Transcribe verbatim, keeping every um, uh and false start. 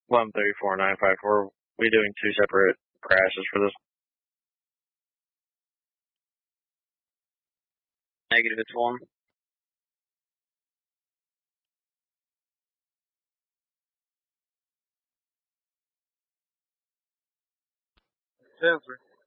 one three four nine five four. We're doing two separate crashes for this. Negative, it's one. Transfer.